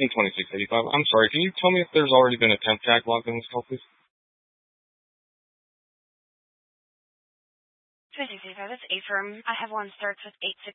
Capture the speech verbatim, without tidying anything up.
In twenty-six eighty-five. I'm sorry, can you tell me if there's already been a temp tag logged in this call, please? twenty-six eighty-five, that's A firm. I have one starts with eight six.